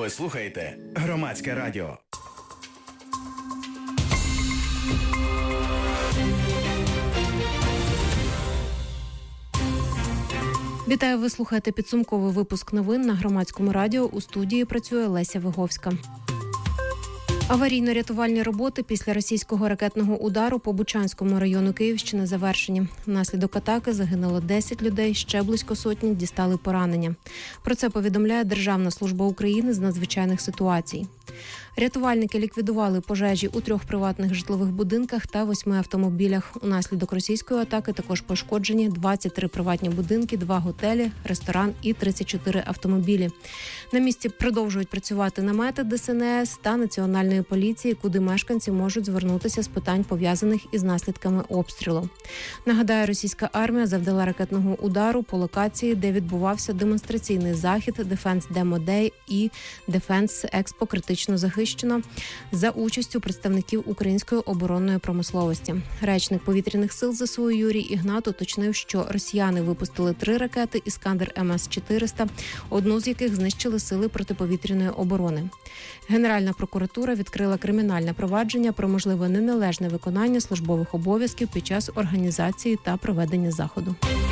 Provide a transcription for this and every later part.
Ви слухаєте Громадське радіо. Вітаю, ви слухаєте підсумковий випуск новин на Громадському радіо. У студії працює Леся Виговська. Аварійно-рятувальні роботи після російського ракетного удару по Бучанському району Київщини завершені. Внаслідок атаки загинуло 10 людей, ще близько сотні дістали поранення. Про це повідомляє Державна служба України з надзвичайних ситуацій. Рятувальники ліквідували пожежі у 3 приватних житлових будинках та 8 автомобілях. Унаслідок російської атаки також пошкоджені 23 приватні будинки, 2 готелі, ресторан і 34 автомобілі. На місці продовжують працювати намети ДСНС та Національної поліції, куди мешканці можуть звернутися з питань, пов'язаних із наслідками обстрілу. Нагадаю, російська армія завдала ракетного удару по локації, де відбувався демонстраційний захід Defense Demo Day і Defense Expo критично захищено за участю представників української оборонної промисловості. Речник повітряних сил ЗСУ Юрій Ігнат уточнив, що росіяни випустили 3 ракети «Іскандер МС-400», одну з яких знищили сили протиповітряної оборони. Генеральна прокуратура відкрила кримінальне провадження про можливе неналежне виконання службових обов'язків під час організації та проведення заходу.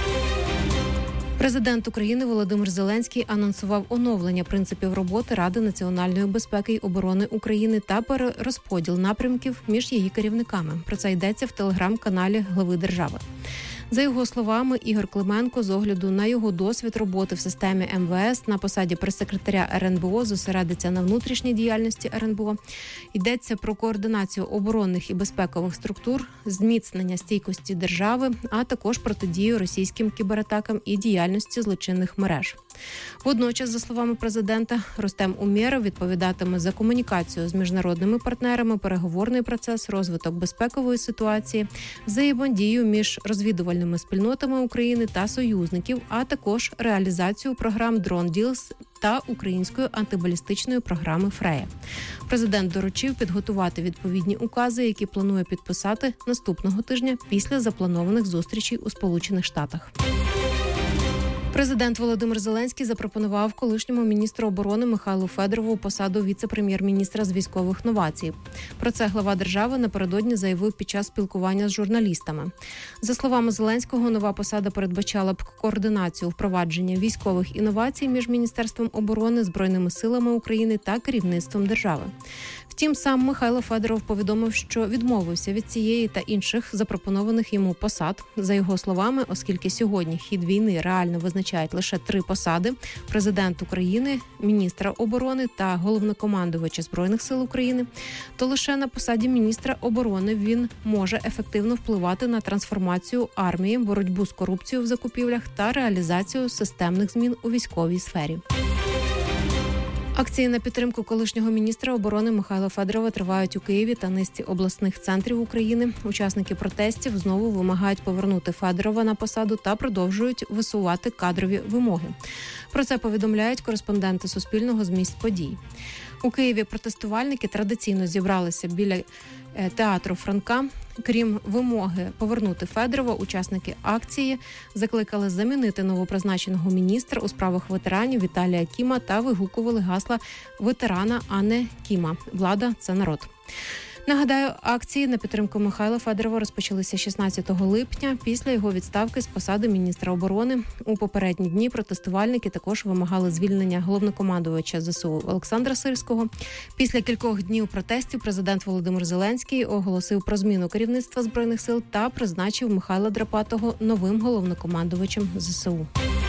Президент України Володимир Зеленський анонсував оновлення принципів роботи Ради національної безпеки і оборони України та перерозподіл напрямків між її керівниками. Про це йдеться в телеграм-каналі глави держави. За його словами, Ігор Клименко з огляду на його досвід роботи в системі МВС на посаді прес-секретаря РНБО зосередиться на внутрішній діяльності РНБО. Йдеться про координацію оборонних і безпекових структур, зміцнення стійкості держави, а також протидію російським кібератакам і діяльності злочинних мереж. Водночас, за словами президента, Рустем Умєров відповідатиме за комунікацію з міжнародними партнерами, переговорний процес, розвиток безпекової ситуації, взаємодію між розвідувальними спільнотами України та союзників, а також реалізацію програм Drone Deals та української антибалістичної програми «Фрея». Президент доручив підготувати відповідні укази, які планує підписати наступного тижня після запланованих зустрічей у Сполучених Штатах. Президент Володимир Зеленський запропонував колишньому міністру оборони Михайлу Федорову посаду віце-прем'єр-міністра з військових новацій. Про це глава держави напередодні заявив під час спілкування з журналістами. За словами Зеленського, нова посада передбачала б координацію впровадження військових інновацій між Міністерством оборони, Збройними силами України та керівництвом держави. Втім, сам Михайло Федоров повідомив, що відмовився від цієї та інших запропонованих йому посад. За його словами, оскільки сьогодні хід війни реально визначають лише 3 посади – президент України, міністра оборони та головнокомандувача Збройних сил України, то лише на посаді міністра оборони він може ефективно впливати на трансформацію армії, боротьбу з корупцією в закупівлях та реалізацію системних змін у військовій сфері. Акції на підтримку колишнього міністра оборони Михайла Федорова тривають у Києві та низці обласних центрів України. Учасники протестів знову вимагають повернути Федорова на посаду та продовжують висувати кадрові вимоги. Про це повідомляють кореспонденти Суспільного з місць подій. У Києві протестувальники традиційно зібралися біля театру Франка. Крім вимоги повернути Федорова, учасники акції закликали замінити новопризначеного міністра у справах ветеранів Віталія Кіма та вигукували гасла ветерана, а не Кіма. Влада – це народ. Нагадаю, акції на підтримку Михайла Федорова розпочалися 16 липня після його відставки з посади міністра оборони. У попередні дні протестувальники також вимагали звільнення головнокомандувача ЗСУ Олександра Сирського. Після кількох днів протестів президент Володимир Зеленський оголосив про зміну керівництва Збройних сил та призначив Михайла Драпатого новим головнокомандувачем ЗСУ.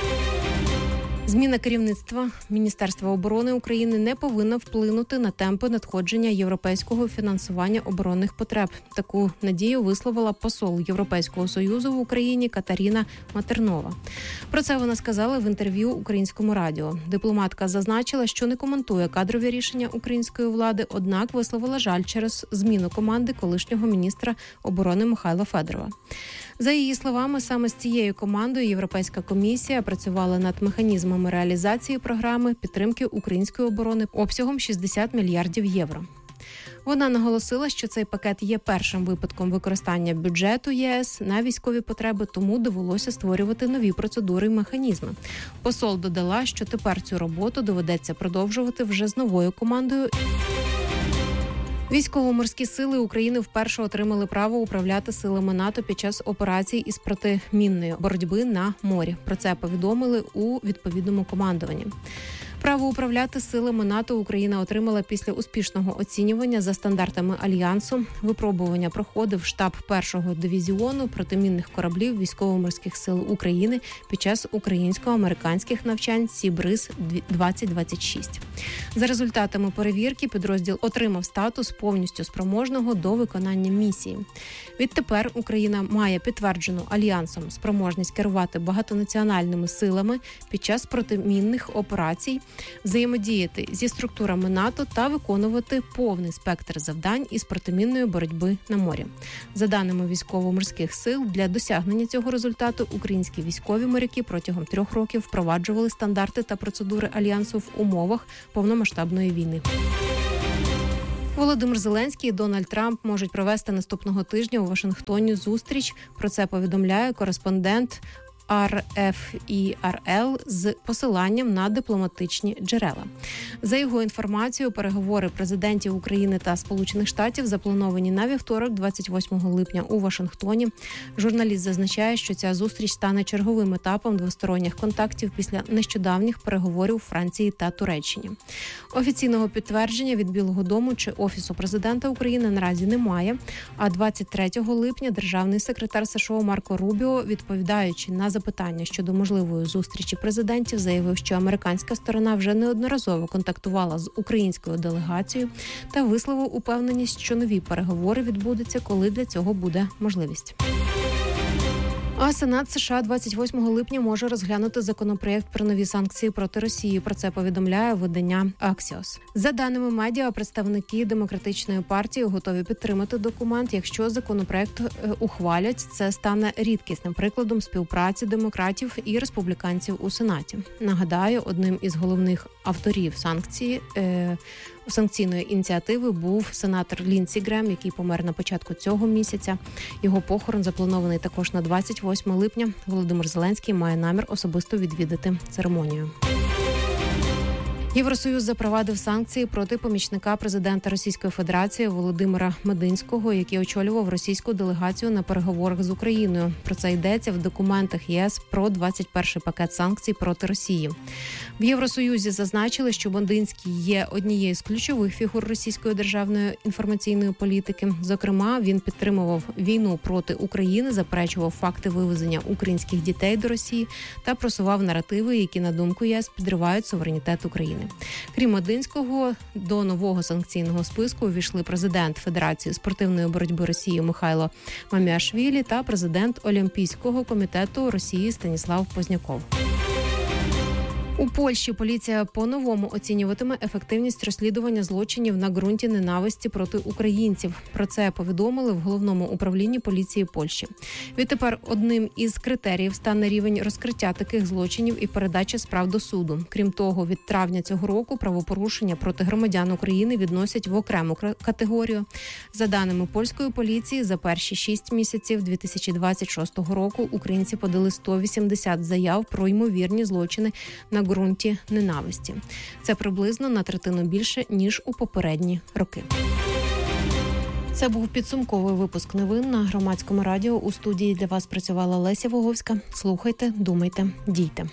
Зміна керівництва Міністерства оборони України не повинна вплинути на темпи надходження європейського фінансування оборонних потреб. Таку надію висловила посол Європейського Союзу в Україні Катерина Матернова. Про це вона сказала в інтерв'ю Українському радіо. Дипломатка зазначила, що не коментує кадрові рішення української влади, однак висловила жаль через зміну команди колишнього міністра оборони Михайла Федорова. За її словами, саме з цією командою Європейська комісія працювала над механізмами реалізації програми підтримки української оборони обсягом 60 мільярдів євро. Вона наголосила, що цей пакет є першим випадком використання бюджету ЄС на військові потреби, тому довелося створювати нові процедури і механізми. Посол додала, що тепер цю роботу доведеться продовжувати вже з новою командою. Військово-морські сили України вперше отримали право управляти силами НАТО під час операцій із протимінної боротьби на морі. Про це повідомили у відповідному командуванні. Право управляти силами НАТО Україна отримала після успішного оцінювання за стандартами Альянсу. Випробування проходив штаб 1-го дивізіону протимінних кораблів Військово-морських сил України під час українсько-американських навчань «Сібриз-2026». За результатами перевірки підрозділ отримав статус повністю спроможного до виконання місії. Відтепер Україна має підтверджену Альянсом спроможність керувати багатонаціональними силами під час протимінних операцій, взаємодіяти зі структурами НАТО та виконувати повний спектр завдань із протимінної боротьби на морі. За даними військово-морських сил, для досягнення цього результату українські військові моряки протягом 3 років впроваджували стандарти та процедури Альянсу в умовах повномасштабної війни. Володимир Зеленський і Дональд Трамп можуть провести наступного тижня у Вашингтоні зустріч. Про це повідомляє кореспондент РФІРЛ з посиланням на дипломатичні джерела. За його інформацією, переговори президентів України та Сполучених Штатів заплановані на вівторок, 28 липня у Вашингтоні. Журналіст зазначає, що ця зустріч стане черговим етапом двосторонніх контактів після нещодавніх переговорів у Франції та Туреччині. Офіційного підтвердження від Білого дому чи Офісу президента України наразі немає, а 23 липня державний секретар США Марко Рубіо, відповідаючи на запитання щодо можливої зустрічі президентів, заявив, що американська сторона вже неодноразово контактувала з українською делегацією та висловив упевненість, що нові переговори відбудуться, коли для цього буде можливість. А Сенат США 28 липня може розглянути законопроєкт про нові санкції проти Росії. Про це повідомляє видання Axios. За даними медіа, представники Демократичної партії готові підтримати документ. Якщо законопроєкт ухвалять, це стане рідкісним прикладом співпраці демократів і республіканців у Сенаті. Нагадаю, одним із головних авторів санкційної ініціативи був сенатор Лінсі Грем, який помер на початку цього місяця. Його похорон запланований також на 28 липня. Володимир Зеленський має намір особисто відвідати церемонію. Євросоюз запровадив санкції проти помічника президента Російської Федерації Володимира Мединського, який очолював російську делегацію на переговорах з Україною. Про це йдеться в документах ЄС про 21-й пакет санкцій проти Росії. В Євросоюзі зазначили, що Мединський є однією з ключових фігур російської державної інформаційної політики. Зокрема, він підтримував війну проти України, заперечував факти вивезення українських дітей до Росії та просував наративи, які, на думку ЄС, підривають суверенітет України. Крім Мединського, до нового санкційного списку увійшли президент Федерації спортивної боротьби Росії Михайло Маміашвілі та президент Олімпійського комітету Росії Станіслав Позняков. У Польщі поліція по-новому оцінюватиме ефективність розслідування злочинів на ґрунті ненависті проти українців. Про це повідомили в Головному управлінні поліції Польщі. Відтепер одним із критеріїв стане рівень розкриття таких злочинів і передача справ до суду. Крім того, від травня цього року правопорушення проти громадян України відносять в окрему категорію. За даними польської поліції, за перші 6 місяців 2026 року українці подали 180 заяв про ймовірні злочини на ґрунті ненависті. Це приблизно на третину більше, ніж у попередні роки. Це був підсумковий випуск новин на Громадському радіо. У студії для вас працювала Леся Воговська. Слухайте, думайте, дійте.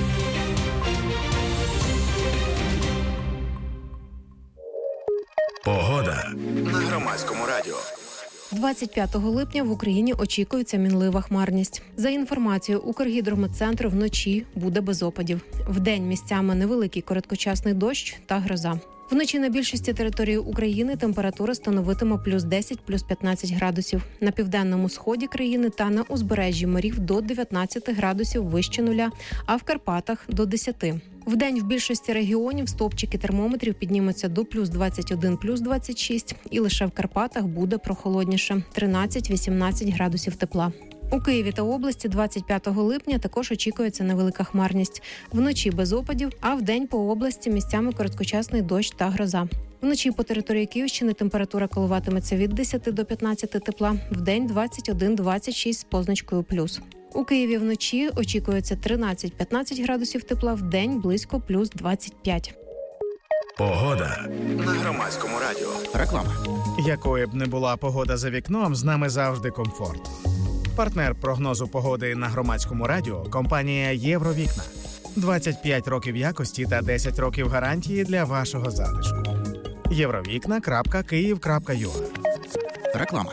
Погода на Громадському радіо. 25 липня в Україні очікується мінлива хмарність. За інформацією Укргідрометцентру, вночі буде без опадів. Вдень місцями невеликий короткочасний дощ та гроза. Вночі на більшості території України температура становитиме плюс 10, плюс 15 градусів. На південному сході країни та на узбережжі морів до 19 градусів вище нуля, а в Карпатах – до 10. Вдень в більшості регіонів стовпчики термометрів піднімуться до плюс 21, плюс 26. І лише в Карпатах буде прохолодніше – 13-18 градусів тепла. У Києві та області 25 липня також очікується невелика хмарність. Вночі без опадів, а вдень по області місцями короткочасний дощ та гроза. Вночі по території Київщини температура коливатиметься від 10 до 15 тепла, вдень 21-26 з позначкою плюс. У Києві вночі очікується 13-15 градусів тепла, вдень близько плюс 25. Погода на Громадському радіо. Реклама. Якою б не була погода за вікном, з нами завжди комфорт. Партнер прогнозу погоди на Громадському радіо – компанія «Євровікна». 25 років якості та 10 років гарантії для вашого затишку. Євровікна.Київ.ua. Реклама.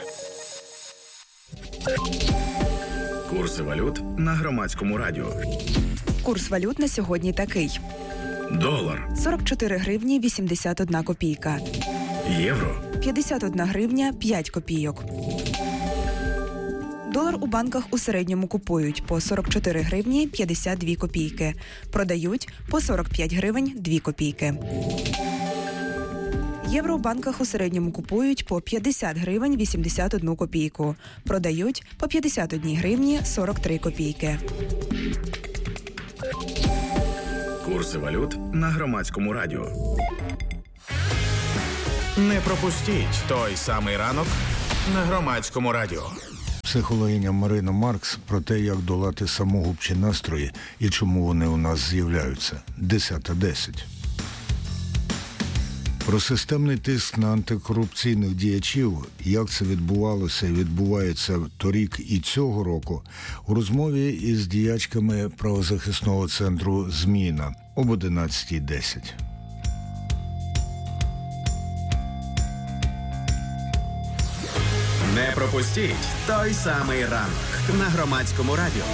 Курси валют на Громадському радіо. Курс валют на сьогодні такий. Долар. 44 гривні 81 копійка. Євро. 51 гривня 5 копійок. Долар у банках у середньому купують по 44 гривні 52 копійки. Продають по 45 гривень 2 копійки. Євро у банках у середньому купують по 50 гривень 81 копійку. Продають по 51 гривні 43 копійки. Курси валют на Громадському радіо. Не пропустіть той самий ранок на Громадському радіо. Психологиня Марина Маркс про те, як долати самогубчі настрої і чому вони у нас з'являються. 10:10. Про системний тиск на антикорупційних діячів, як це відбувалося і відбувається торік і цього року, у розмові із діячками правозахисного центру «Зміна» об 11:10. Не пропустіть той самий ранок на Громадському радіо.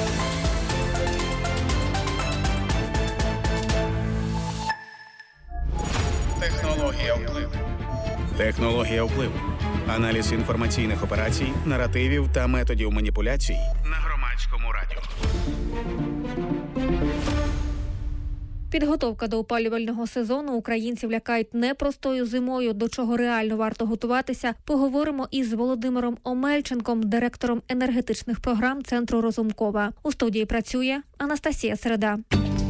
Технологія впливу. Технологія впливу. Аналіз інформаційних операцій, наративів та методів маніпуляцій на Громадському радіо. Підготовка до опалювального сезону українців лякають непростою зимою, до чого реально варто готуватися. Поговоримо із Володимиром Омельченком, директором енергетичних програм Центру Розумкова. У студії працює Анастасія Середа.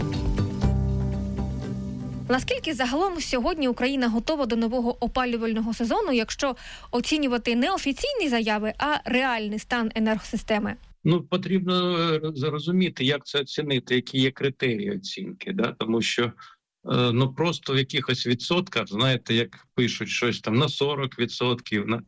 Наскільки загалом сьогодні Україна готова до нового опалювального сезону, якщо оцінювати не офіційні заяви, а реальний стан енергосистеми? Потрібно зрозуміти, як це оцінити, які є критерії оцінки, да? Тому що просто в якихось відсотках, знаєте, як пишуть щось там на 40%, на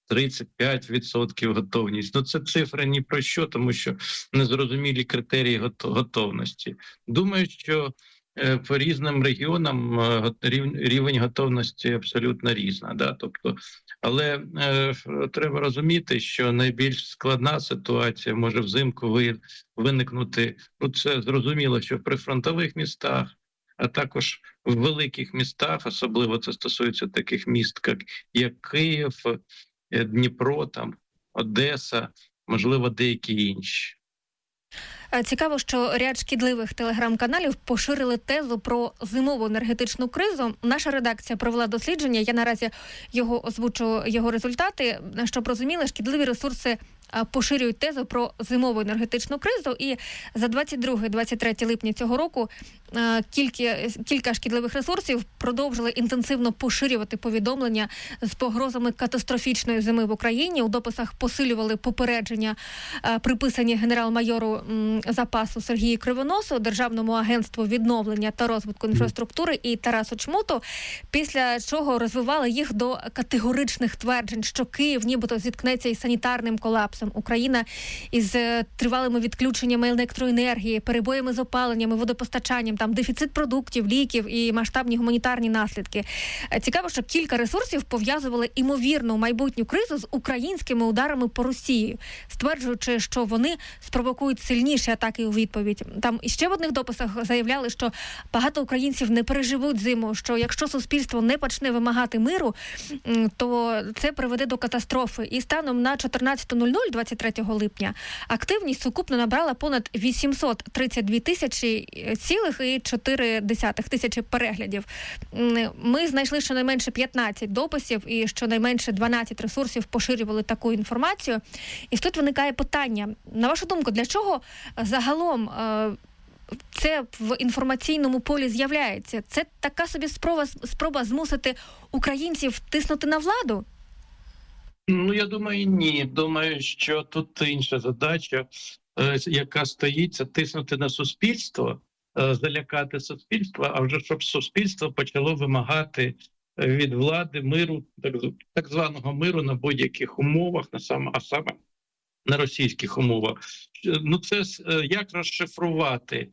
35% готовність. Це цифри ні про що, тому що незрозумілі критерії готовності. Думаю, що по різним регіонам рівень готовності абсолютно різна. Да? Але треба розуміти, що найбільш складна ситуація може взимку виникнути. Це зрозуміло, що в прифронтових містах, а також в великих містах, особливо це стосується таких міст, як Київ, Дніпро, Одеса, можливо, деякі інші. Цікаво, що ряд шкідливих телеграм-каналів поширили тезу про зимову енергетичну кризу. Наша редакція провела дослідження, я наразі озвучу його результати. Щоб розуміли, шкідливі ресурси поширюють тезу про зимову енергетичну кризу, і за 22-23 липня цього року кілька шкідливих ресурсів продовжили інтенсивно поширювати повідомлення з погрозами катастрофічної зими в Україні. У дописах посилювали попередження, приписані генерал-майору запасу Сергію Кривоносу, Державному агентству відновлення та розвитку інфраструктури і Тарасу Чмуту, після чого розвивали їх до категоричних тверджень, що Київ нібито зіткнеться із санітарним колапсом. Україна із тривалими відключеннями електроенергії, перебоями з опаленнями, водопостачанням, дефіцит продуктів, ліків і масштабні гуманітарні наслідки. Цікаво, що кілька ресурсів пов'язували імовірну майбутню кризу з українськими ударами по Росії, стверджуючи, що вони спровокують сильніші атаки у відповідь. Там іще в одних дописах заявляли, що багато українців не переживуть зиму, що якщо суспільство не почне вимагати миру, то це приведе до катастрофи. І станом на 14:00 23 липня активність сукупно набрала понад 832 тисячі цілих і 4 тисячі переглядів. Ми знайшли щонайменше 15 дописів і щонайменше 12 ресурсів поширювали таку інформацію. І тут виникає питання. На вашу думку, для чого загалом це в інформаційному полі з'являється. Це така собі спроба змусити українців тиснути на владу? Ну, я думаю, ні. Думаю, що тут інша задача, яка стоїть, це тиснути на суспільство, залякати суспільство, а вже щоб суспільство почало вимагати від влади миру, так званого миру на будь-яких умовах, а саме на російських умовах. Ну, це як розшифрувати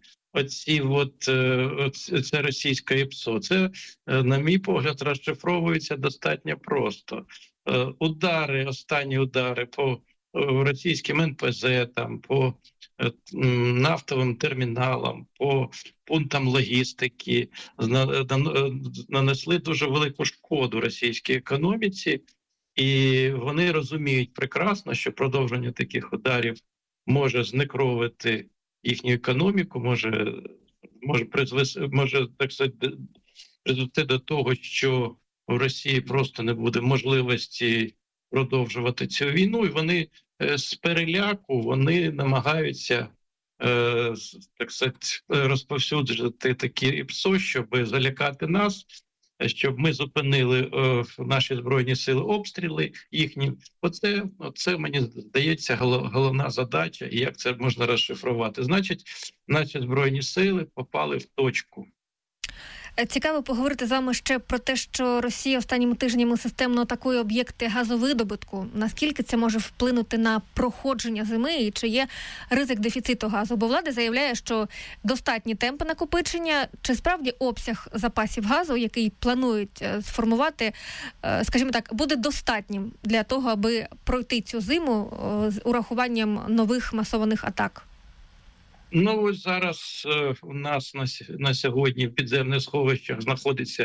це російське ІПСО? Це, на мій погляд, розшифровується достатньо просто. Останні удари по російським НПЗ, по нафтовим терміналам, по пунктам логістики нанесли дуже велику шкоду російській економіці, і вони розуміють прекрасно, що продовження таких ударів може знекровити їхню економіку, може так сказати, призвести до того, що в Росії просто не буде можливості продовжувати цю війну, і вони з переляку намагаються так сказати, розповсюджувати такі ІПСО, щоб залякати нас, щоб ми зупинили наші Збройні сили обстріли їхні. Оце мені здається, головна задача, і як це можна розшифрувати. Значить, наші Збройні сили попали в точку. Цікаво поговорити з вами ще про те, що Росія останніми тижнями системно атакує об'єкти газовидобутку. Наскільки це може вплинути на проходження зими і чи є ризик дефіциту газу? Бо влада заявляє, що достатні темпи накопичення. Чи справді обсяг запасів газу, який планують сформувати, скажімо так, буде достатнім для того, аби пройти цю зиму з урахуванням нових масованих атак? Ну, ось зараз у нас на сьогодні в підземних сховищах знаходиться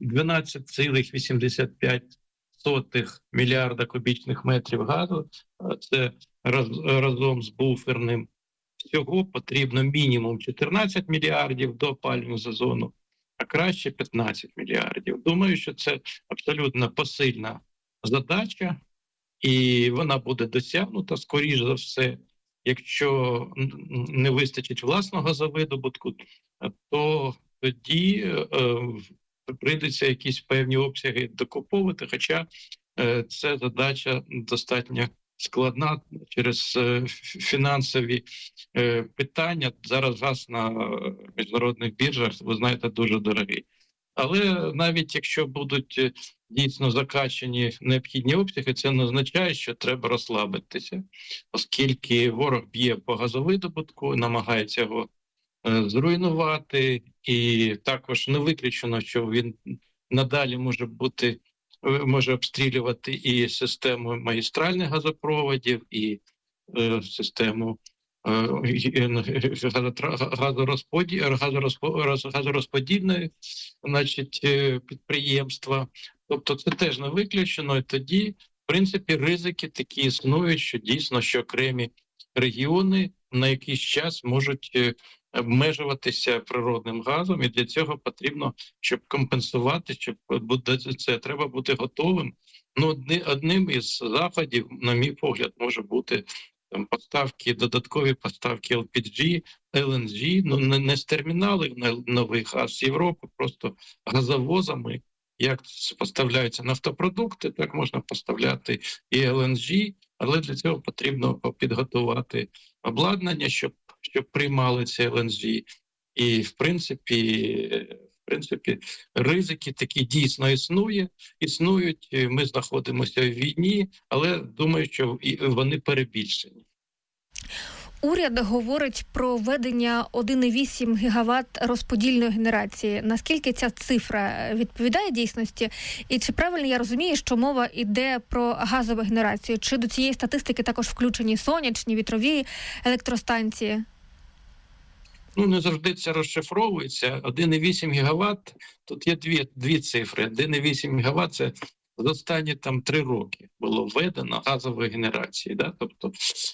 12,85 мільярда кубічних метрів газу. Це разом з буферним. Всього потрібно мінімум 14 мільярдів до опалювального сезону, а краще 15 мільярдів. Думаю, що це абсолютно посильна задача, і вона буде досягнута, скоріш за все. Якщо не вистачить власного газовидобутку, то тоді прийдеться якісь певні обсяги докуповувати, хоча ця задача достатньо складна через фінансові питання. Зараз газ на міжнародних біржах, ви знаєте, дуже дорогий. Але навіть якщо будуть дійсно закачені необхідні обсяги, це не означає, що треба розслабитися, оскільки ворог б'є по газовидобутку, намагається його зруйнувати, і також не виключено, що він надалі може обстрілювати і систему магістральних газопроводів, і систему газорозподільної, значить, підприємства. Тобто це теж не виключено, і тоді, в принципі, ризики такі існують, що дійсно, що окремі регіони на якийсь час можуть обмежуватися природним газом, і для цього потрібно, щоб компенсувати, щоб це треба бути готовим. Ну, одним із заходів, на мій погляд, може бути додаткові поставки LPG, LNG, ну не з терміналів нових, а з Європи, просто газовозами. Як поставляються нафтопродукти, так можна поставляти і LNG, але для цього потрібно підготувати обладнання, щоб приймали це LNG. І, в принципі, ризики такі дійсно існують. Ми знаходимося в війні, але думаю, що вони перебільшені. Уряд говорить про введення 1,8 гігават розподільної генерації. Наскільки ця цифра відповідає дійсності? І чи правильно я розумію, що мова йде про газову генерацію? Чи до цієї статистики також включені сонячні, вітрові електростанції? Ну, не завжди це розшифровується. 1,8 гігават, тут є дві цифри. 1,8 гігават – це за останні 3 роки було введено газової генерації. Да? Тобто,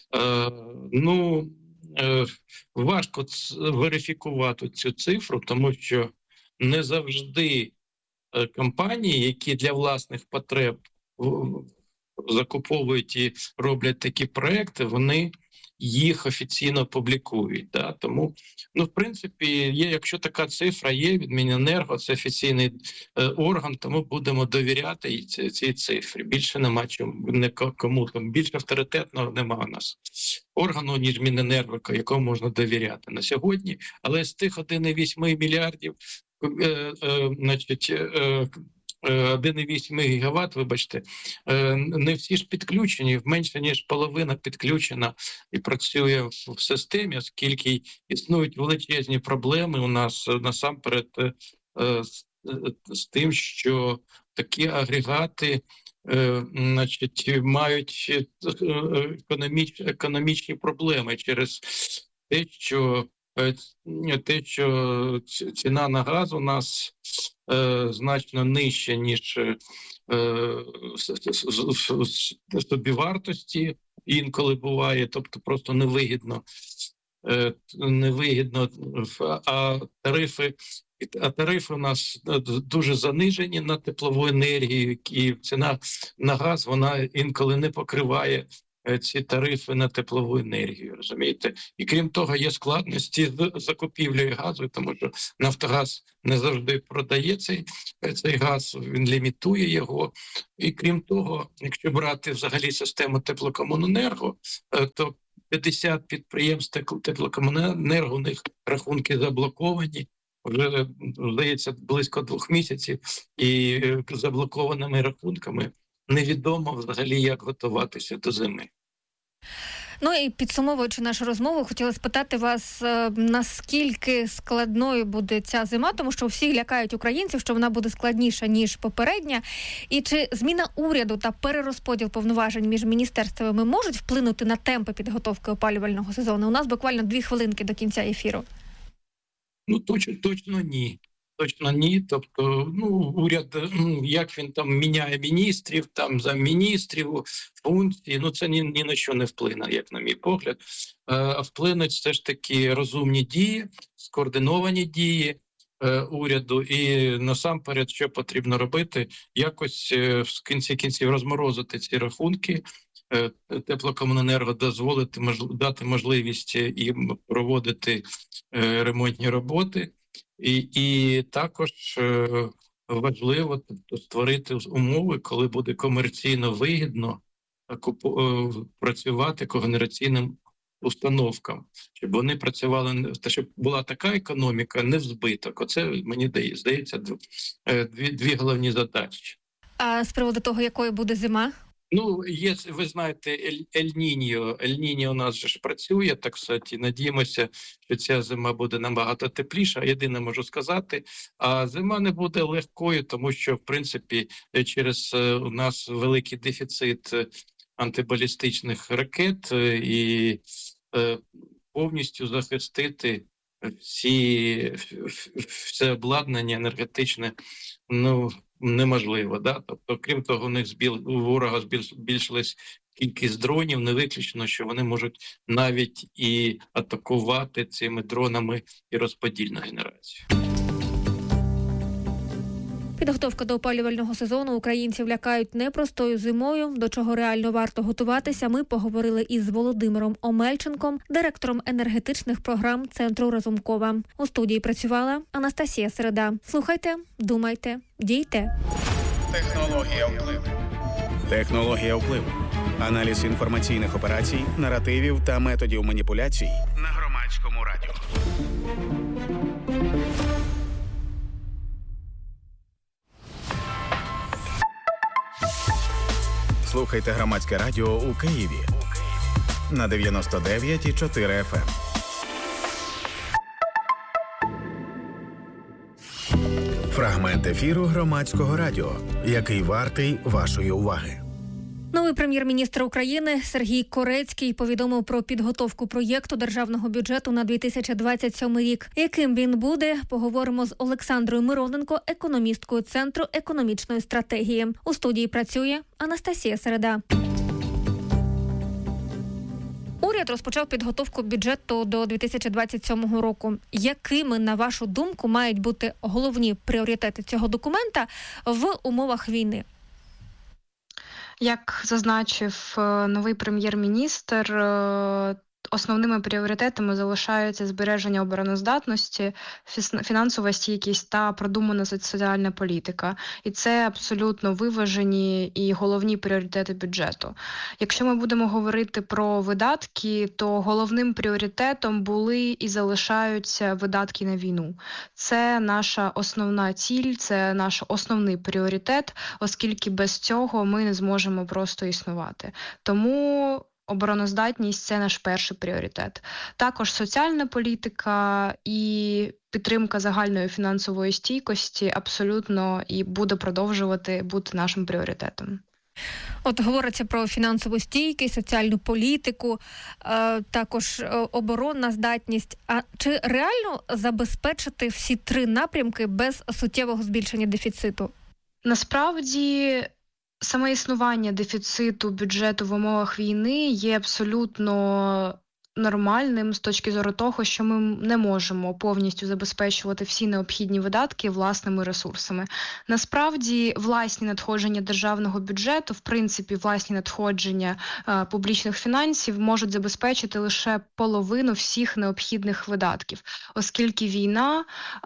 важко верифікувати цю цифру, тому що не завжди компанії, які для власних потреб закуповують і роблять такі проекти, вони їх офіційно публікують. Да? Тому, в принципі, якщо така цифра є від Міненерго, це офіційний орган, тому будемо довіряти цій цифрі. Більше нема кому, там більш авторитетного нема у нас органу, ніж Міненерго, якому можна довіряти на сьогодні. Але з тих 1,8 мільярдів, 1,8 гігават, вибачте, не всі ж підключені, менше ніж половина підключена і працює в системі, оскільки існують величезні проблеми у нас насамперед з тим, що такі агрегати мають економічні проблеми через те, що ціна на газ у нас значно нижча, ніж собівартості інколи буває, тобто просто невигідно, а тарифи у нас дуже занижені на теплову енергію, і ціна на газ, вона інколи не покриває ці тарифи на теплову енергію, розумієте? І крім того, є складності з закупівлею газу, тому що Нафтогаз не завжди продає цей газ, він лімітує його. І крім того, якщо брати взагалі систему теплокомуненерго, то 50 підприємств теплокомуненерго, у них рахунки заблоковані, вже, здається, близько 2 місяців, і заблокованими рахунками невідомо взагалі, як готуватися до зими. І підсумовуючи нашу розмову, хотіла спитати вас, наскільки складною буде ця зима, тому що всі лякають українців, що вона буде складніша, ніж попередня. І чи зміна уряду та перерозподіл повноважень між міністерствами можуть вплинути на темпи підготовки опалювального сезону? У нас буквально 2 хвилинки до кінця ефіру. Точно ні. Точно ні. Тобто, уряд, як він там міняє міністрів, там замміністрів, функції, це ні на що не вплине, як на мій погляд. А вплинуть все ж таки розумні дії, скоординовані дії уряду. І насамперед, що потрібно робити, якось в кінці кінців розморозити ці рахунки, теплокомуненерго дати можливість їм проводити ремонтні роботи. І також важливо створити умови, коли буде комерційно вигідно працювати когенераційним установкам, щоб вони працювали, щоб була така економіка, не в збиток. Оце, мені здається, дві головні задачі. А з приводу того, якою буде зима? Є, ви знаєте, Ель-Ніньо. Ель-Ніньо у нас же ж працює, так сказати, надіємося, що ця зима буде набагато тепліша. Єдине можу сказати, а зима не буде легкою, тому що, в принципі, через у нас великий дефіцит антибалістичних ракет і повністю захистити все обладнання енергетичне, неможливо, да? Тобто, крім того, у ворога збільшилась кількість дронів, не виключено, що вони можуть навіть і атакувати цими дронами і розподільну генерацію. Підготовка до опалювального сезону українців лякають непростою зимою, до чого реально варто готуватися. Ми поговорили із Володимиром Омельченком, директором енергетичних програм Центру Разумкова. У студії працювала Анастасія Середа. Слухайте, думайте, дійте. Технологія впливу. Аналіз інформаційних операцій, наративів та методів маніпуляцій на Громадському радіо. Слухайте Громадське радіо у Києві на 99,4 FM. Фрагмент ефіру Громадського радіо, який вартий вашої уваги. Новий прем'єр-міністр України Сергій Корецький повідомив про підготовку проєкту державного бюджету на 2027 рік. Яким він буде, поговоримо з Олександрою Мироненко, економісткою Центру економічної стратегії. У студії працює Анастасія Середа. Уряд розпочав підготовку бюджету до 2027 року. Якими, на вашу думку, мають бути головні пріоритети цього документа в умовах війни? Як зазначив новий прем'єр-міністр, основними пріоритетами залишаються збереження обороноздатності, фінансова стійкість та продумана соціальна політика. І це абсолютно виважені і головні пріоритети бюджету. Якщо ми будемо говорити про видатки, то головним пріоритетом були і залишаються видатки на війну. Це наша основна ціль, це наш основний пріоритет, оскільки без цього ми не зможемо просто існувати. Тому обороноздатність – це наш перший пріоритет. Також соціальна політика і підтримка загальної фінансової стійкості абсолютно і буде продовжувати бути нашим пріоритетом. От говориться про фінансову стійкість, соціальну політику, також оборонна здатність. А чи реально забезпечити всі три напрямки без суттєвого збільшення дефіциту? Насправді, саме існування дефіциту бюджету в умовах війни є абсолютно нормальним з точки зору того, що ми не можемо повністю забезпечувати всі необхідні видатки власними ресурсами. Насправді, власні надходження державного бюджету, в принципі, власні надходження публічних фінансів можуть забезпечити лише половину всіх необхідних видатків, оскільки війна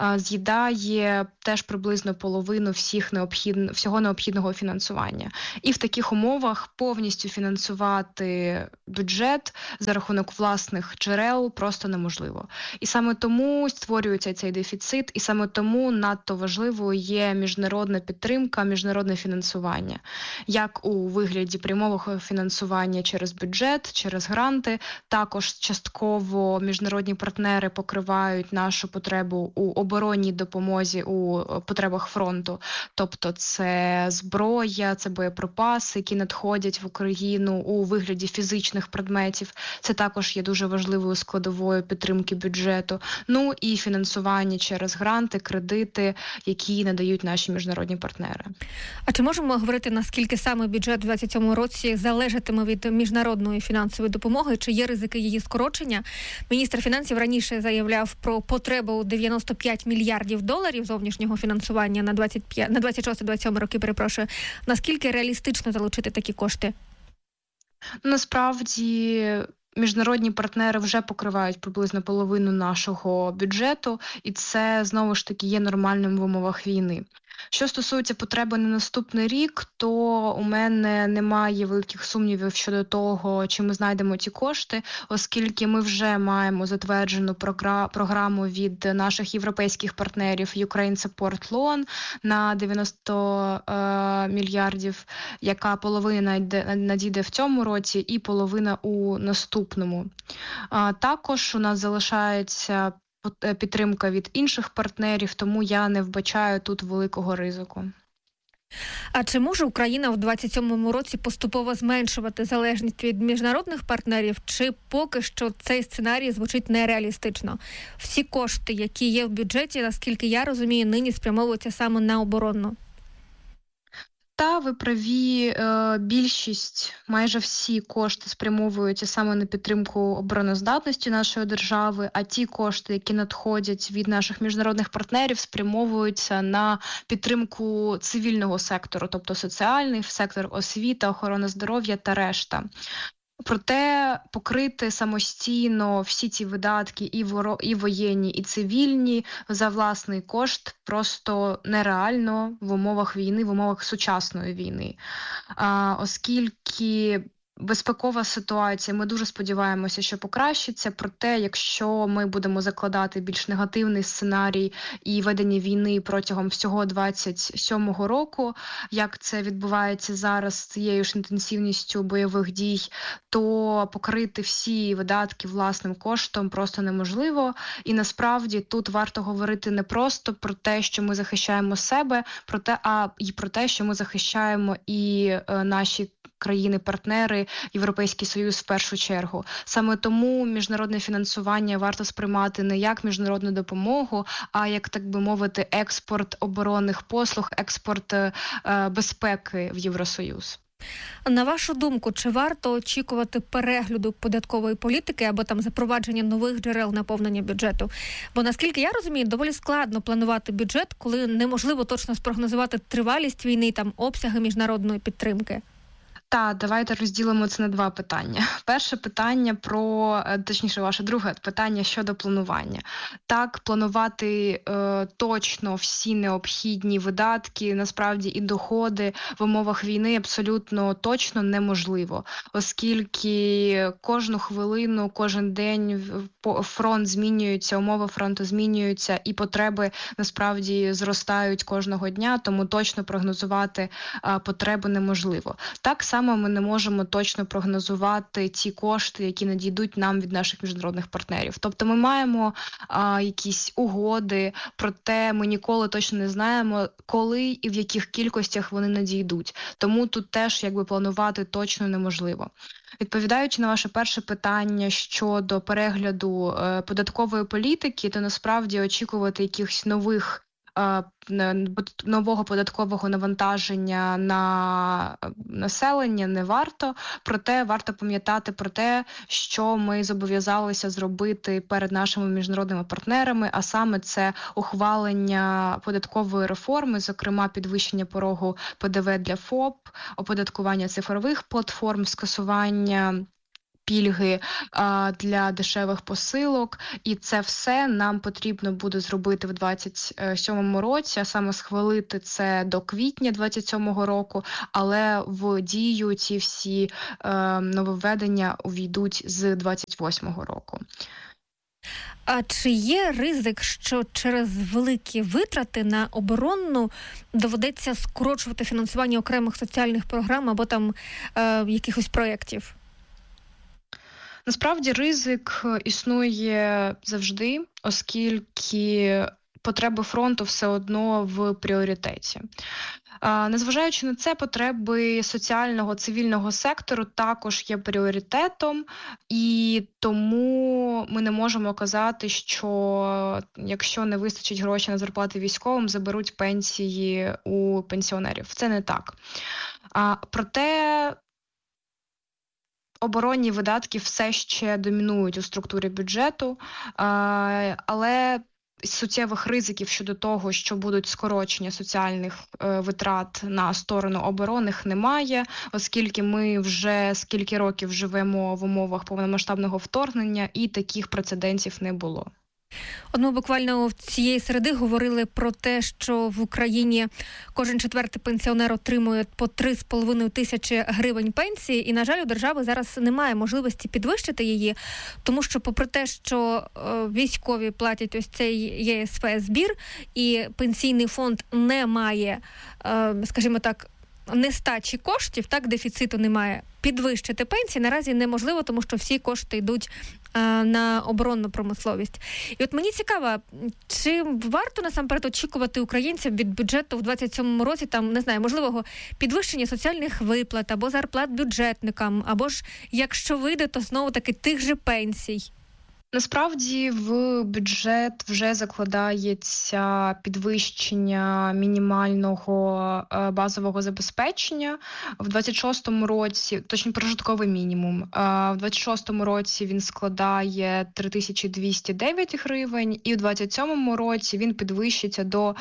з'їдає теж приблизно половину всього необхідного фінансування. І в таких умовах повністю фінансувати бюджет за рахунок власних джерел просто неможливо. І саме тому створюється цей дефіцит, і саме тому надто важливою є міжнародна підтримка, міжнародне фінансування. Як у вигляді прямого фінансування через бюджет, через гранти, також частково міжнародні партнери покривають нашу потребу у оборонній допомозі, у потребах фронту. Тобто це зброя, це боєприпаси, які надходять в Україну у вигляді фізичних предметів. Це також є дуже важливою складовою підтримки бюджету. Ну і фінансування через гранти, кредити, які надають наші міжнародні партнери. А чи можемо говорити, наскільки саме бюджет у 2027 році залежатиме від міжнародної фінансової допомоги? Чи є ризики її скорочення? Міністр фінансів раніше заявляв про потребу у $95 мільярдів зовнішнього фінансування на 26-27 роки, перепрошую. Наскільки реалістично залучити такі кошти? Насправді, міжнародні партнери вже покривають приблизно половину нашого бюджету, і це, знову ж таки, є нормальним в умовах війни. Що стосується потреби на наступний рік, то у мене немає великих сумнівів щодо того, чи ми знайдемо ці кошти, оскільки ми вже маємо затверджену програму від наших європейських партнерів Ukraine Support Loan на 90 мільярдів, яка половина надійде в цьому році і половина у наступному. Також у нас залишається підтримка від інших партнерів, тому я не вбачаю тут великого ризику. А чи може Україна в 2027 році поступово зменшувати залежність від міжнародних партнерів, чи поки що цей сценарій звучить нереалістично? Всі кошти, які є в бюджеті, наскільки я розумію, нині спрямовуються саме на оборонну. Та ви праві, більшість, майже всі кошти спрямовуються саме на підтримку обороноздатності нашої держави, а ті кошти, які надходять від наших міжнародних партнерів, спрямовуються на підтримку цивільного сектору, тобто соціальний сектор, освіта, охорона здоров'я та решта. Проте покрити самостійно всі ці видатки, і воєнні, і цивільні, за власний кошт просто нереально в умовах війни, в умовах сучасної війни. Оскільки безпекова ситуація, ми дуже сподіваємося, що покращиться, проте якщо ми будемо закладати більш негативний сценарій і ведення війни протягом всього 27-го року, як це відбувається зараз з цією ж інтенсивністю бойових дій, то покрити всі видатки власним коштом просто неможливо. І насправді тут варто говорити не просто про те, що ми захищаємо себе, а і про те, що ми захищаємо і наші країни-партнери, Європейський Союз в першу чергу. Саме тому міжнародне фінансування варто сприймати не як міжнародну допомогу, а як, так би мовити, експорт оборонних послуг, експорт безпеки в Євросоюз. На вашу думку, чи варто очікувати перегляду податкової політики або там запровадження нових джерел наповнення бюджету? Бо, наскільки я розумію, доволі складно планувати бюджет, коли неможливо точно спрогнозувати тривалість війни, там обсяги міжнародної підтримки. Так, давайте розділимо це на два питання. Перше питання точніше, ваше друге питання щодо планування. Так, планувати точно всі необхідні видатки, насправді і доходи в умовах війни абсолютно точно неможливо, оскільки кожну хвилину, кожен день фронт змінюється, умови фронту змінюються і потреби насправді зростають кожного дня, тому точно прогнозувати потреби неможливо. Так само ми не можемо точно прогнозувати ті кошти, які надійдуть нам від наших міжнародних партнерів. Тобто ми маємо якісь угоди, проте ми ніколи точно не знаємо, коли і в яких кількостях вони надійдуть. Тому тут теж планувати точно неможливо. Відповідаючи на ваше перше питання щодо перегляду податкової політики, то насправді очікувати якихось нового податкового навантаження на населення не варто, проте варто пам'ятати про те, що ми зобов'язалися зробити перед нашими міжнародними партнерами, а саме це ухвалення податкової реформи, зокрема підвищення порогу ПДВ для ФОП, оподаткування цифрових платформ, скасування пільги для дешевих посилок, і це все нам потрібно буде зробити в 2027 році, а саме схвалити це до квітня 2027 року, але в дію ці всі нововведення увійдуть з 2028 року. А чи є ризик, що через великі витрати на оборонну доведеться скорочувати фінансування окремих соціальних програм або там якихось проєктів? Насправді ризик існує завжди, оскільки потреби фронту все одно в пріоритеті. Незважаючи на це, потреби соціального, цивільного сектору також є пріоритетом, і тому ми не можемо казати, що якщо не вистачить грошей на зарплати військовим, заберуть пенсії у пенсіонерів. Це не так. Проте оборонні видатки все ще домінують у структурі бюджету, але суттєвих ризиків щодо того, що будуть скорочення соціальних витрат на сторону оборонних, немає, оскільки ми вже скільки років живемо в умовах повномасштабного вторгнення і таких прецедентів не було. Ми буквально цієї середи говорили про те, що в Україні кожен четвертий пенсіонер отримує по 3,5 тисячі гривень пенсії, і, на жаль, у держави зараз немає можливості підвищити її, тому що попри те, що військові платять ось цей ЄСВ-збір, і пенсійний фонд не має, скажімо так, нестачі коштів, так, дефіциту немає, підвищити пенсії наразі неможливо, тому що всі кошти йдуть на оборонну промисловість. І от мені цікаво, чи варто насамперед очікувати українцям від бюджету в 2027 році, там, не знаю, можливого підвищення соціальних виплат, або зарплат бюджетникам, або ж, якщо вийде, то знову-таки тих же пенсій? Насправді в бюджет вже закладається підвищення мінімального базового забезпечення в 26-му році, точно прожитковий мінімум. В 26-му році він складає 3209 гривень, і в 27-му році він підвищиться до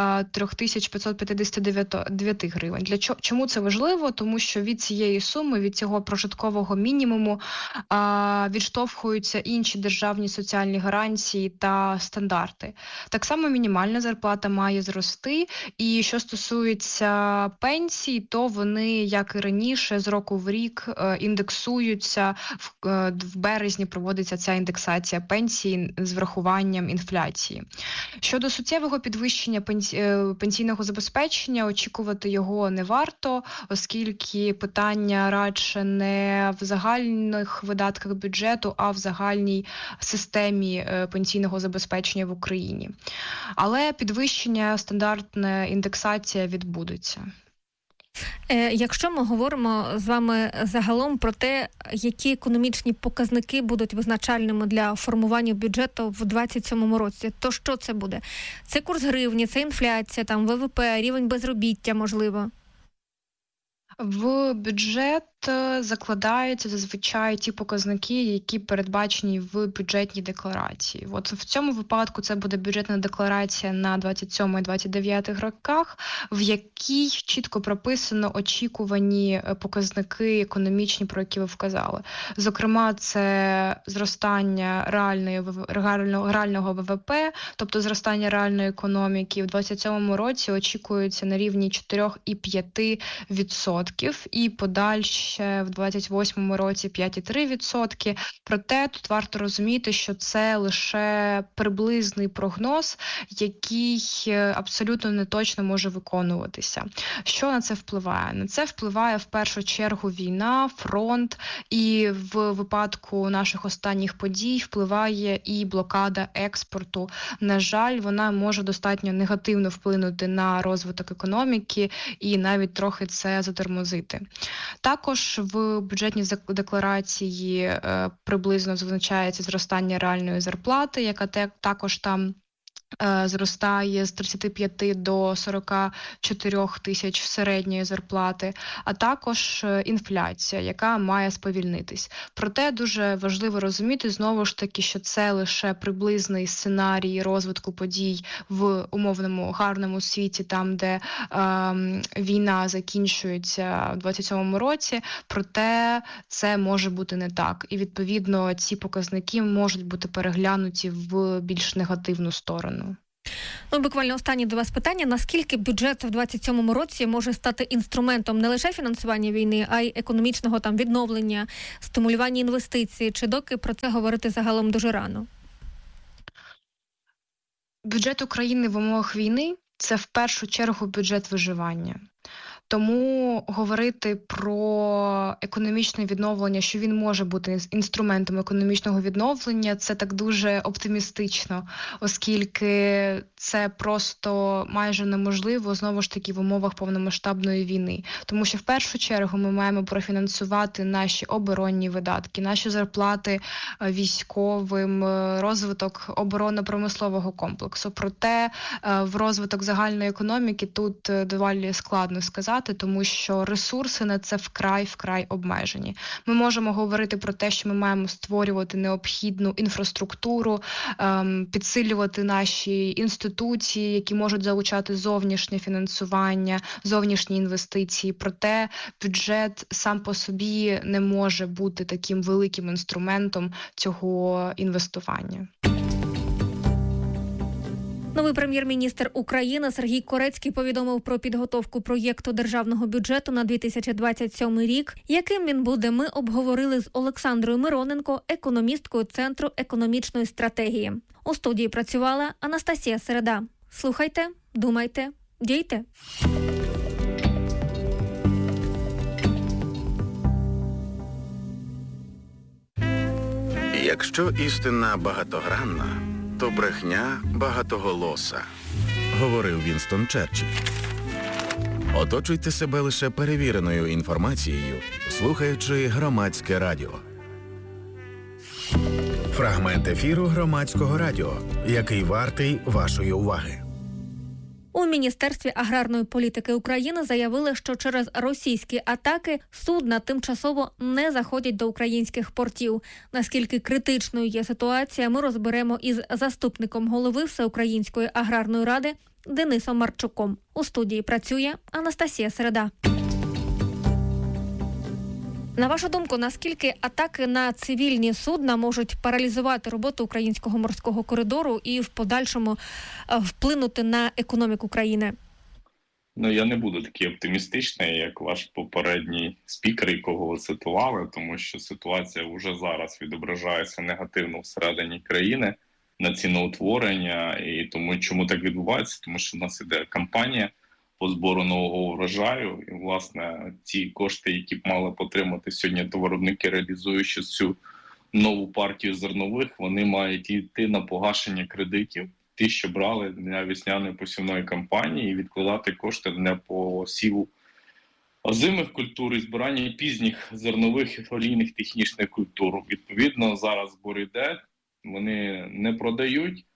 3559 гривень. Чому це важливо? Тому що від цієї суми, від цього прожиткового мінімуму відштовхуються інші державні соціальні гарантії та стандарти. Так само мінімальна зарплата має зрости, і що стосується пенсій, то вони, як і раніше, з року в рік індексуються, в березні проводиться ця індексація пенсій з врахуванням інфляції. Щодо суттєвого підвищення пенсійного забезпечення, очікувати його не варто, оскільки питання радше не в загальних видатках бюджету, а в загальній системі пенсійного забезпечення в Україні. Але підвищення, стандартна індексація відбудеться. Якщо ми говоримо з вами загалом про те, які економічні показники будуть визначальними для формування бюджету в 2027 році, то що це буде? Це курс гривні, це інфляція, там ВВП, рівень безробіття, можливо? В бюджет закладаються зазвичай ті показники, які передбачені в бюджетній декларації. От в цьому випадку це буде бюджетна декларація на 27-29 роках, в якій чітко прописано очікувані показники економічні, про які ви вказали. Зокрема, це зростання реального ВВП, тобто зростання реальної економіки. В 27-му році очікується на рівні 4,5% і подальше в 28-му році 5,3%. Проте тут варто розуміти, що це лише приблизний прогноз, який абсолютно не точно може виконуватися. Що на це впливає? На це впливає в першу чергу війна, фронт, і в випадку наших останніх подій впливає і блокада експорту. На жаль, вона може достатньо негативно вплинути на розвиток економіки і навіть трохи це затормозити. Також в бюджетній декларації приблизно зазначається зростання реальної зарплати, яка також там зростає з 35 до 44 тисяч середньої зарплати, а також інфляція, яка має сповільнитись. Проте дуже важливо розуміти, знову ж таки, що це лише приблизний сценарій розвитку подій в умовному гарному світі, там, де війна закінчується в 27-му році, проте це може бути не так. І, відповідно, ці показники можуть бути переглянуті в більш негативну сторону. Ну, буквально останні до вас питання. Наскільки бюджет в 27-му році може стати інструментом не лише фінансування війни, а й економічного там відновлення, стимулювання інвестицій? Чи доки про це говорити загалом дуже рано? Бюджет України в умовах війни – це в першу чергу бюджет виживання. Тому говорити про економічне відновлення, що він може бути інструментом економічного відновлення, це так дуже оптимістично, оскільки це просто майже неможливо, знову ж таки, в умовах повномасштабної війни. Тому що в першу чергу ми маємо профінансувати наші оборонні видатки, наші зарплати військовим, розвиток оборонно-промислового комплексу. Проте в розвиток загальної економіки тут доволі складно сказати, тому що ресурси на це вкрай обмежені. Ми можемо говорити про те, що ми маємо створювати необхідну інфраструктуру, підсилювати наші інституції, які можуть залучати зовнішнє фінансування, зовнішні інвестиції. Проте бюджет сам по собі не може бути таким великим інструментом цього інвестування. Новий прем'єр-міністр України Сергій Корецький повідомив про підготовку проєкту державного бюджету на 2027 рік. Яким він буде, ми обговорили з Олександрою Мироненко, економісткою Центру економічної стратегії. У студії працювала Анастасія Середа. Слухайте, думайте, дійте. Якщо істина багатогранна, то брехня багатоголоса, говорив Вінстон Черчилль. Оточуйте себе лише перевіреною інформацією, слухаючи Громадське радіо. Фрагмент ефіру Громадського радіо, який вартий вашої уваги. У Міністерстві аграрної політики України заявили, що через російські атаки судна тимчасово не заходять до українських портів. Наскільки критичною є ситуація, ми розберемо із заступником голови Всеукраїнської аграрної ради Денисом Марчуком. У студії працює Анастасія Середа. На вашу думку, наскільки атаки на цивільні судна можуть паралізувати роботу українського морського коридору і в подальшому вплинути на економіку країни? Ну, я не буду такий оптимістичний, як ваш попередній спікер, якого ви цитували, тому що ситуація вже зараз відображається негативно всередині країни на ціноутворення. І тому, чому так відбувається? Тому що в нас іде кампанія по збору нового врожаю, і, власне, ці кошти, які б мали отримати сьогодні товаровиробники, реалізуючи цю нову партію зернових, вони мають йти на погашення кредитів, ті, що брали для весняної посівної кампанії, і відкладати кошти для посіву озимих культур і збирання пізніх зернових і олійних технічних культур. Відповідно, зараз збор йде, вони не продають,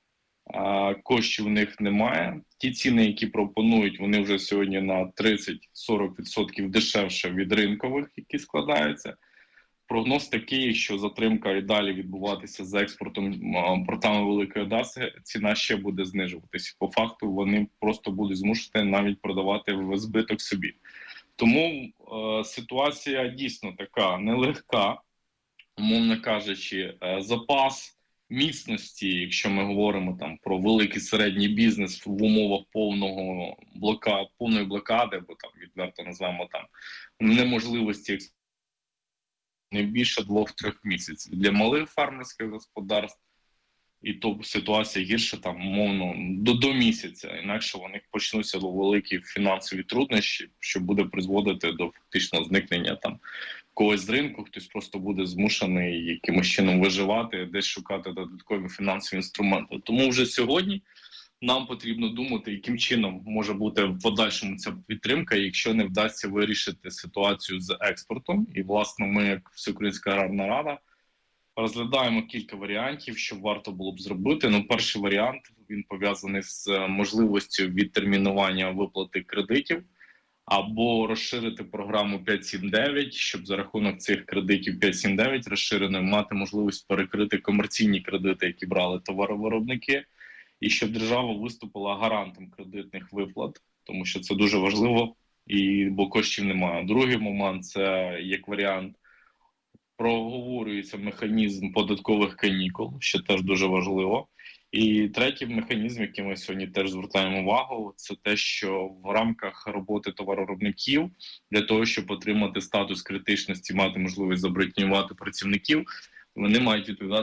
коштів у них немає. Ті ціни, які пропонують, вони вже сьогодні на 30-40% дешевше від ринкових, які складаються. Прогноз такий, що затримка і далі відбуватися з експортом портами Великої Одеси, ціна ще буде знижуватися. По факту вони просто будуть змушені навіть продавати в збиток собі. Тому ситуація дійсно така нелегка, умовно кажучи, запас міцності, якщо ми говоримо там про великий середній бізнес в умовах повної блокади, або там відверто назвемо там неможливості не більше 2-3 місяців. Для малих фермерських господарств і то ситуація гірша там, умовно, до місяця. Інакше у них почнуться великі фінансові труднощі, що буде призводити до фактичного зникнення там когось з ринку, хтось просто буде змушений якимось чином виживати, десь шукати додаткові фінансові інструменти. Тому вже сьогодні нам потрібно думати, яким чином може бути в подальшому ця підтримка, якщо не вдасться вирішити ситуацію з експортом. І, власне, ми, як Всеукраїнська аграрна рада, розглядаємо кілька варіантів, що варто було б зробити. Перший варіант, він пов'язаний з можливістю відтермінування виплати кредитів, або розширити програму 5.7.9, щоб за рахунок цих кредитів 5.7.9 розширеної мати можливість перекрити комерційні кредити, які брали товаровиробники, і щоб держава виступила гарантом кредитних виплат, тому що це дуже важливо, бо коштів немає. Другий момент – це, як варіант, проговорюється механізм податкових канікул, що теж дуже важливо. І третій механізм, який ми сьогодні теж звертаємо увагу, це те, що в рамках роботи товаровиробників для того, щоб отримати статус критичності, мати можливість забронювати працівників, вони мають відповідати